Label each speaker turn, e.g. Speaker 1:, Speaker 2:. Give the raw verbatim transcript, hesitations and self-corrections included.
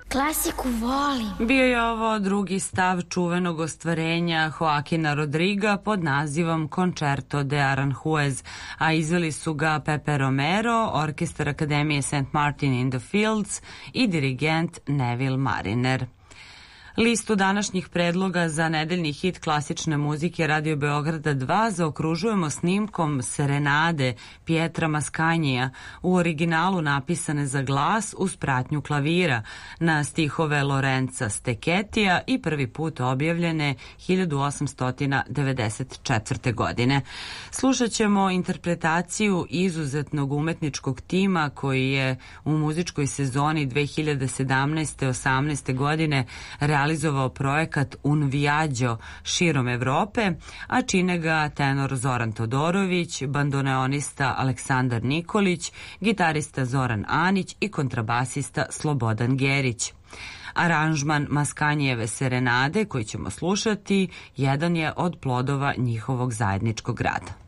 Speaker 1: Klasiku volim.
Speaker 2: Bio je ovo drugi stav čuvenog ostvarenja Joaquina Rodriga pod nazivom Concerto de Aranjuez, a izveli su ga Pepe Romero, orkestar Akademije Saint Martin in the Fields i dirigent Neville Mariner. Listu današnjih predloga za nedeljni hit klasične muzike Radio Beograda dva zaokružujemo snimkom Serenade Pietra Mascanija, u originalu napisane za glas uz pratnju klavira, na stihove Lorenza Stecchettija i prvi put objavljene hiljadu osamsto devedeset četvrte. godine. Slušat ćemo interpretaciju izuzetnog umetničkog tima koji je u muzičkoj sezoni dve hiljade sedamnaeste osamnaeste. godine realizovao realizovao projekat Un Viaggio širom Evrope, a čine ga tenor Zoran Todorović, bandoneonista Aleksandar Nikolić, gitarista Zoran Anić i kontrabasista Slobodan Gerić. Aranžman Mascanijeve Serenade koji ćemo slušati jedan je od plodova njihovog zajedničkog rada.